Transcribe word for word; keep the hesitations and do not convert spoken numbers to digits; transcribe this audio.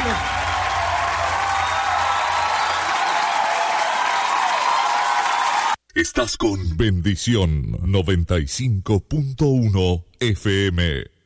bueno. Estás con Bendición noventa y cinco punto uno F M.